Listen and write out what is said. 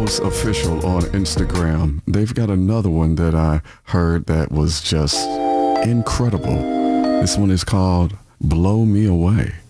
Migos Official on Instagram. They've got another one that I heard that was just incredible. This one is called Blow Me Away.